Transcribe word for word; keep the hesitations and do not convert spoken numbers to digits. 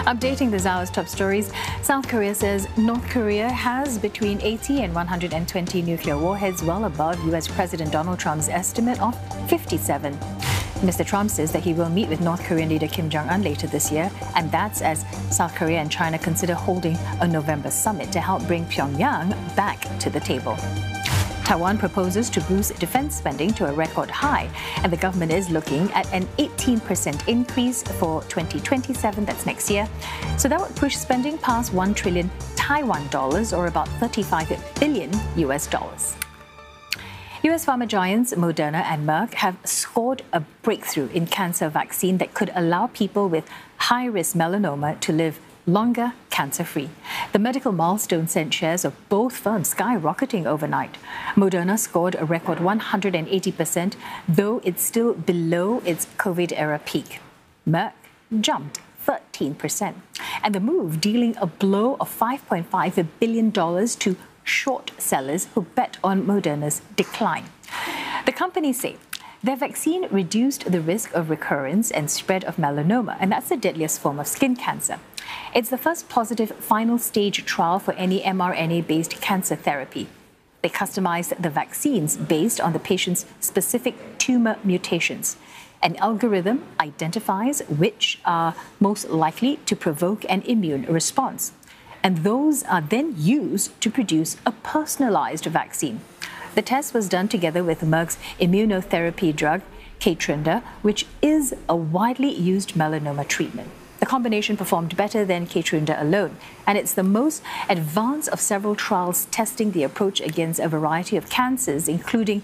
Updating this hour's top stories, South Korea says North Korea has between eighty and one hundred twenty nuclear warheads, well above U S President Donald Trump's estimate of fifty-seven. Mister Trump says that he will meet with North Korean leader Kim Jong-un later this year, and that's as South Korea and China consider holding a November summit to help bring Pyongyang back to the table. Taiwan proposes to boost defense spending to a record high, and the government is looking at an eighteen percent increase for twenty twenty-seven, that's next year. So that would push spending past one trillion Taiwan dollars, or about thirty-five billion U S dollars. U S pharma giants Moderna and Merck have scored a breakthrough in cancer vaccine that could allow people with high-risk melanoma to live longer cancer-free. The medical milestone sent shares of both firms skyrocketing overnight. Moderna scored a record one hundred eighty percent, though it's still below its COVID-era peak. Merck jumped thirteen percent. And the move dealing a blow of five point five billion dollars to short sellers who bet on Moderna's decline. The companies say their vaccine reduced the risk of recurrence and spread of melanoma, and that's the deadliest form of skin cancer. It's the first positive final stage trial for any mRNA-based cancer therapy. They customized the vaccines based on the patient's specific tumor mutations. An algorithm identifies which are most likely to provoke an immune response, and those are then used to produce a personalized vaccine. The test was done together with Merck's immunotherapy drug, Keytruda, which is a widely used melanoma treatment. The combination performed better than Keytruda alone, and it's the most advanced of several trials testing the approach against a variety of cancers, including